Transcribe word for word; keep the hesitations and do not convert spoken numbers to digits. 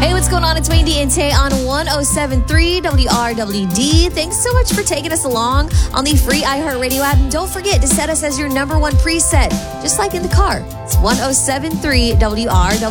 Hey, what's going on? It's Wendy and Tay on one oh seven point three W R W D. Thanks so much for taking us along on the free iHeartRadio app. And don't forget to set us as your number one preset, just like in the car. It's one oh seven point three W R W D.